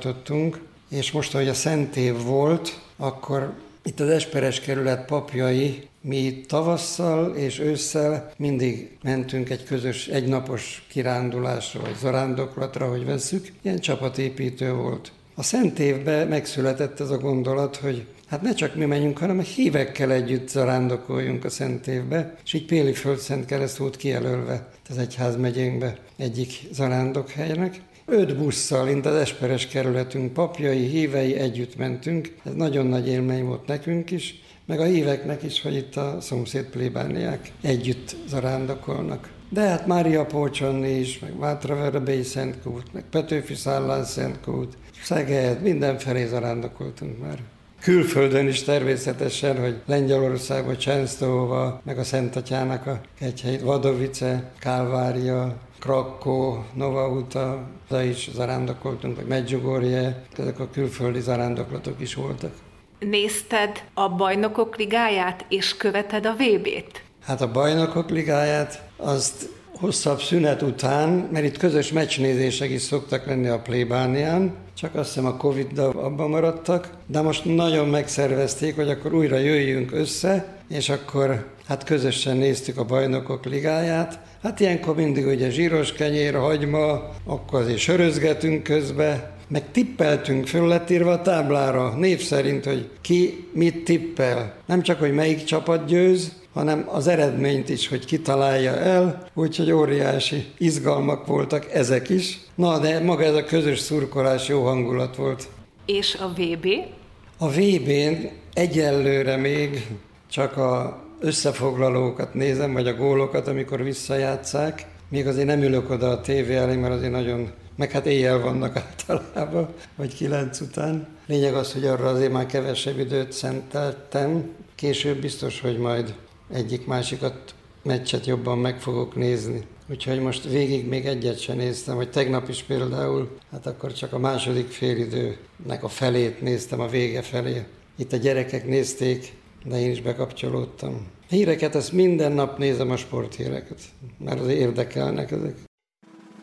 tartottunk, és most, ahogy a Szentév volt, akkor itt az Esperes kerület papjai, mi tavasszal és ősszel mindig mentünk egy közös, egynapos kirándulásra, vagy zarándoklatra, hogy vesszük. Ilyen csapatépítő volt. A Szentévben megszületett ez a gondolat, hogy hát ne csak mi menjünk, hanem a hívekkel együtt zarándokoljunk a Szentévbe, és így Péli Földszent Kereszt volt kijelölve az egyházmegyénkbe egyik zarándokhelynek. 5 busszal, mint az Esperes kerületünk papjai, hívei együtt mentünk. Ez nagyon nagy élmény volt nekünk is, meg a híveknek is, hogy itt a szomszéd plébániák együtt zarándokolnak. De hát Mária Pócsonni is, meg Mátraverebélyi Szentkút, meg Petőfi Szállán Szentkút, Szeged, mindenfelé zarándokoltunk már. Külföldön is természetesen, hogy Lengyelországban, Csensztóva, meg a Szent Atyának a kegyhelyét, Vadovice, Kálvária, Krakkó, Novauta, oda is zarándokoltunk, meg Medjugorje, ezek a külföldi zarándoklatok is voltak. Nézted a Bajnokok Ligáját, és követed a VB-t? Hát a Bajnokok Ligáját, azt hosszabb szünet után, mert itt közös meccsnézések is szoktak lenni a plébánián, csak azt hiszem a Covid-dal abban maradtak, de most nagyon megszervezték, hogy akkor újra jöjjünk össze, és akkor hát közösen néztük a Bajnokok Ligáját. Hát ilyenkor mindig ugye zsíros kenyér, hagyma, akkor azért sörözgetünk közbe, meg tippeltünk, föl lett írva a táblára név szerint, hogy ki mit tippel. Nem csak, hogy melyik csapat győz, hanem az eredményt is, hogy ki találja el, úgyhogy óriási izgalmak voltak ezek is. Na, de maga ez a közös szurkolás jó hangulat volt. És a VB? A VB-n egyelőre még csak a összefoglalókat nézem, vagy a gólokat, amikor visszajátszák. Még azért nem ülök oda a tévé elé, mert azért nagyon, meg hát éjjel vannak általában, vagy 9 után. Lényeg az, hogy arra azért már kevesebb időt szenteltem. Később biztos, hogy majd egyik-másikat meccset jobban meg fogok nézni. Úgyhogy most végig még egyet sem néztem, vagy tegnap is például, hát akkor csak a második félidőnek a felét néztem, a vége felé. Itt a gyerekek nézték, de én is bekapcsolódtam. Híreket, ezt minden nap nézem, a sporthíreket, mert az érdekelnek ezek.